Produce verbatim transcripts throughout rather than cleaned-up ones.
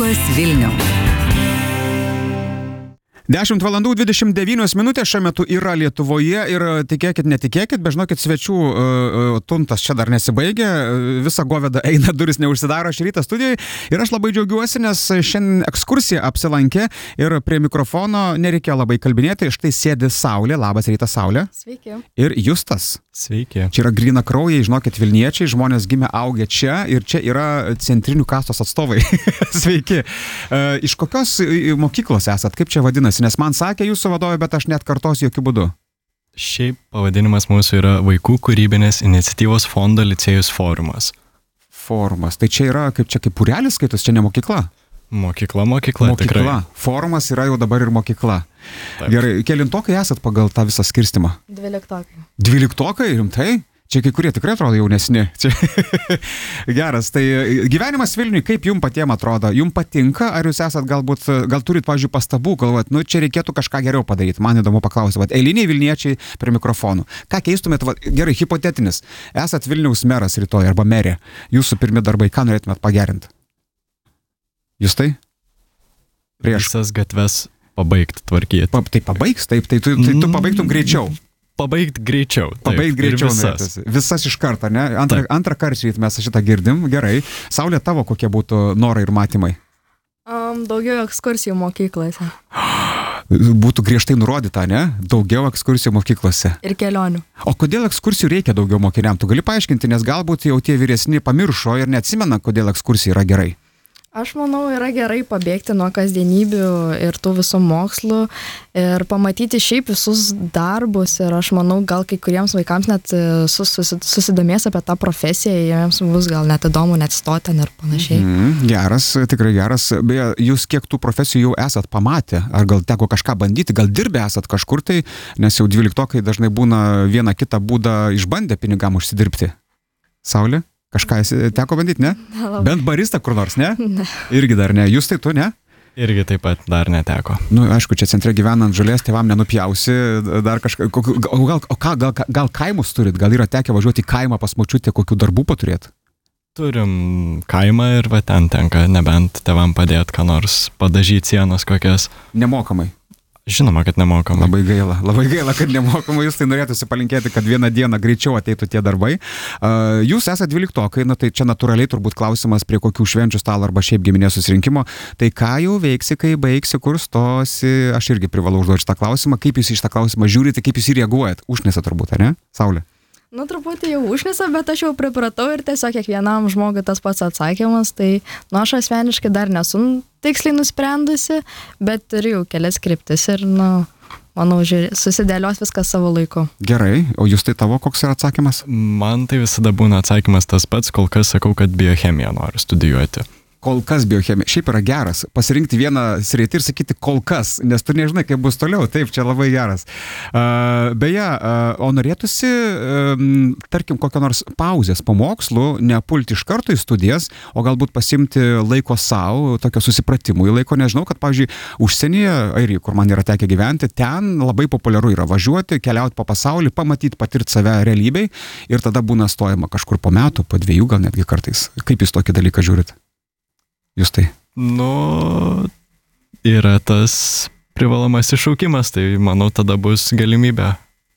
Gyvenimas Vilniaus. dešimt valandų dvidešimt devynios minutės šiuo metu yra Lietuvoje ir tikėkit, netikėkit, bet žinokit, svečių uh, tuntas čia dar nesibaigė, visa goveda eina, duris neužsidaro šį rytą studijoje ir aš labai džiaugiuosi, nes šiandien ekskursija apsilankė ir prie mikrofono nereikėjo labai kalbinėti, štai sėdi Saulė, labas rytas Saulė. Sveiki. Ir Justas. Sveiki. Čia yra gryna kraujai, žinokit, Vilniečiai, žmonės gimė augę čia ir čia yra centrinių kastos atstovai. Sveiki. Uh, iš kokios mokyklos esat, kaip čia vadinasi? Nes man sakė jūsų vadovė, bet aš net kartosiu jokių būdų. Šiaip pavadinimas mūsų yra Vaikų kūrybinės iniciatyvos fondo licėjus forumas. Forumas. Tai čia yra, kaip čia kaip purelis skaitus, čia ne mokykla? Mokykla, mokykla, mokykla. tikrai. Forumas yra jau dabar ir mokykla. Taip. Gerai, kelintokai esat pagal tą visą skirstimą? Dvyliktokai. Dvyliktokai, rimtai? Čia kai kurie tikrai atrodo jaunesni. Čia... Geras, tai gyvenimas Vilniui, kaip jums patiems atrodo? Jums patinka, ar jūs esat galbūt, gal turit, pavyzdžiui, pastabų, galvojat, nu čia reikėtų kažką geriau padaryti. Man įdomu paklausyti, vat, eiliniai Vilniečiai prie mikrofonų. Ką keistumėt, vat, gerai, hipotetinis, esat Vilniaus meras rytoj arba merė, jūsų pirmi darbai, ką norėtumėt pagerinti? Jūs tai? Prieš. Visas gatves pabaigti, tvarkyti. Pa, tai pabaigs, taip, tai tu, tai tu pabaigtum greičiau. Pabaigti greičiau. Pabaigti greičiau. Visas. Visas iš karto, ne? Antrą, antrą kartą mes šitą girdim. Gerai. Saulė, tavo kokie būtų norai ir matymai? Um, daugiau ekskursijų mokyklose. Būtų griežtai nurodyta, ne? Daugiau ekskursijų mokyklose. Ir kelionių. O kodėl ekskursijų reikia daugiau mokiniam? Tu gali paaiškinti, nes galbūt jau tie vyresni pamiršo ir neatsimena, kodėl ekskursija yra gerai. Aš manau, yra gerai pabėgti nuo kasdienybių ir tų visų mokslų ir pamatyti šiaip visus darbus ir aš manau, gal kai kuriems vaikams net sus, sus, susidomės apie tą profesiją, jiems bus gal net įdomu net stoti ir panašiai. Mm, geras, tikrai geras. Beje, jūs kiek tų profesijų jau esat pamatę? Ar gal teko kažką bandyti? Gal dirbę esat kažkur tai? Nes jau dvyliktokai dažnai būna vieną kitą būdą išbandę pinigam užsidirbti. Saulė? Kažką teko bandyti, ne? Nelabai. Bent barista kur nors, ne? Ne. Irgi dar ne. Jūs tai tu, ne? Irgi taip pat dar neteko. Nu, aišku, čia centre gyvenant žolės tėvam nenupjausi, dar kažką, o gal, o ką, gal, gal kaimus turit? Gal yra tekę važiuoti į kaimą pas močiutę, kokių darbų paturėt? Turim kaimą ir va ten tenka, nebent tėvam padėti, ką nors padažyti sienas kokias. Nemokamai. Žinoma, kad nemokamai. Labai gaila, labai gaila, kad nemokamai. Jūs tai norėtųsi palinkėti, kad vieną dieną greičiau ateitų tie darbai. Uh, jūs esate dvyliktokai, na tai čia natūraliai turbūt klausimas prie kokių švenčių stalo arba šiaip giminės susirinkimo. Tai ką jau veiksi, kai baigsi, kur stosi? Aš irgi privalau užduoti šitą klausimą. Kaip jūs į šitą klausimą žiūrite, kaip jūs jį reaguojat? Užnesa turbūt, ar ne? Saulė? Nu, truputį jau užnisa, bet aš jau pripratau ir tiesiog kiekvienam žmogui tas pats atsakymas, tai nu, aš asmeniškai dar nesu tiksliai nusprendusi, bet turiu jau kelias kryptis ir, nu, manau, žiūrė, susidėlios viskas savo laiku. Gerai, o jūs tai tavo koks yra atsakymas? Man tai visada būna atsakymas tas pats, kol kas sakau, kad biochemiją noriu studijuoti. Kol kas biochemija. Šiaip yra geras pasirinkti vieną sritį ir sakyti kol kas, nes tu nežinai, kaip bus toliau. Taip, čia labai geras. Uh, beje, uh, o norėtųsi, um, tarkim, kokią nors pauzės po mokslų, nepulti iš karto į studijas, o galbūt pasimti laiko savo, tokio susipratimui laiko. Nežinau, kad, pavyzdžiui, užsienyje, Airijoje, kur man yra tekę gyventi, ten labai populiaru yra važiuoti, keliauti po pasaulį, pamatyti, patirti save realybėj ir tada būna stojama kažkur po metų, po dviejų, gal netgi kartais. Kaip jūs tokį dalyką žiūrit? Jūs tai? Nu, yra tas privalomas iššaukimas, tai manau tada bus galimybė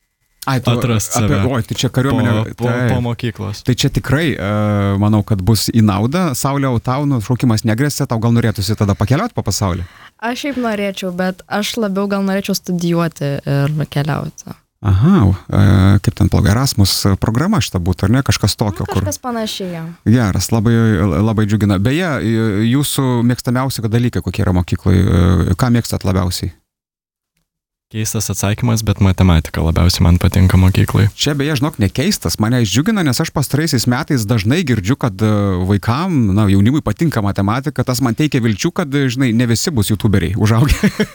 atrasti save. Oi, tai čia kariuomenė. Po, po, tai, po mokyklos. Tai čia tikrai, uh, manau, kad bus į naudą. Saulė, tau nu, šaukimas negrėsia, tau gal norėtųsi tada pakeliauti po pasaulį? Aš šiaip norėčiau, bet aš labiau gal norėčiau studijuoti ir keliauti. Aha, uh, kaip ten ploga Erasmus programa šitą būtų, ar ne? Kažkas tokio, nu, kažkas kur... panašiai. Geras, labai, labai džiugina. Beje, jūsų mėgstamiausi dalykai kokie yra mokykloje? Ką mėgstat labiausiai? Keistas atsakymas, bet matematika labiausiai man patinka mokyklai. Čia beje, žinok, nekeistas, mane išdžiugina, nes aš pastaraisiais metais dažnai girdžiu, kad vaikam, na, jaunimui patinka matematika, tas man teikia vilčių, kad, žinai, ne visi bus youtuberiai užaugę.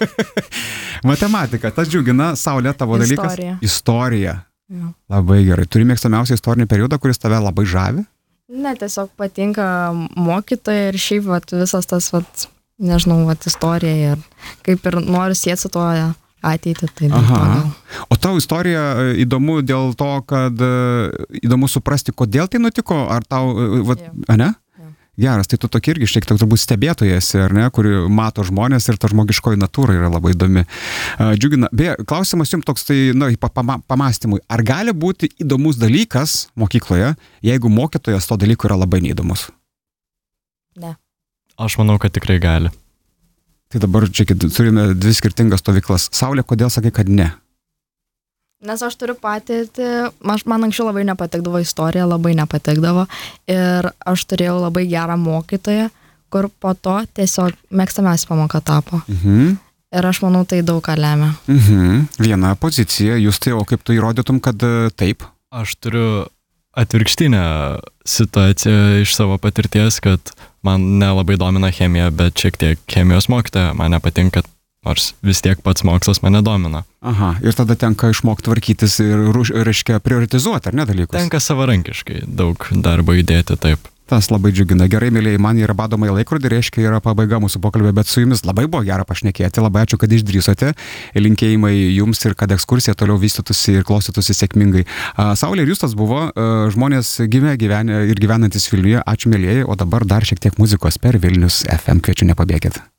Matematika, tas džiugina. Saulė, tavo dalykas? Istorija. Istorija. Ja. Labai gerai. Turi mėgstamiausią istorinį periodą, kuris tave labai žavi? Ne, tiesiog patinka mokytoja ir šiaip vat, visas tas, vat, nežinau, vat, istorija ir kaip ir noriu sieti su tuo ateitį. Tai Aha. O tau istorija įdomu dėl to, kad įdomu suprasti, kodėl tai nutiko, ar tau, vat, Ja. a ne? Ja. Geras, tai tu tokia irgi šiek tiek turbūt stebėtojas, ar ne, kuri mato žmonės ir ta žmogiškoji natūra yra labai įdomi. Džiugina, beje, klausimas jums toks, tai, na, pamastymui, ar gali būti įdomus dalykas mokykloje, jeigu mokytojas to dalyko yra labai neįdomus? Ne. Aš manau, kad tikrai gali. Tai dabar, čia turime dvi skirtingas stovyklas. Saulė, kodėl sakai, kad ne? Nes aš turiu patirtį, man anksčiau labai nepatikdavo istorija, labai nepatikdavo ir aš turėjau labai gerą mokytoją, kur po to tiesiog mėgstamiausia pamoka tapo. Mhm. Ir aš manau, tai daug ką lemia. Mhm. Viena pozicija, jūs tai, o kaip tu įrodytum, kad taip? Aš turiu atvirkštinę situaciją iš savo patirties, kad man nelabai domina chemija, bet šiek tiek chemijos mokytoja man nepatinka, nors vis tiek pats mokslas mane domina. Aha, ir tada tenka išmokti tvarkytis ir, reiškia, prioritizuoti, ar ne, dalykus? Tenka savarankiškai daug darbo įdėti, taip. Tas labai džiugina. Gerai, mėlyjei, man yra badomai laikrodį, reiškia, yra pabaiga mūsų pokalbio, bet su jumis labai buvo gera pašnekėti, labai ačiū, kad išdrįsote. Linkėjimai jums ir kad ekskursija toliau vystytųsi ir klostytųsi sėkmingai. Saulė ir Justas buvo žmonės gimę gyvenę ir gyvenantis Vilniuje. Ačiū, mėlyjei, o dabar dar šiek tiek muzikos per Vilnius F M. Kviečiu, nepabėkit.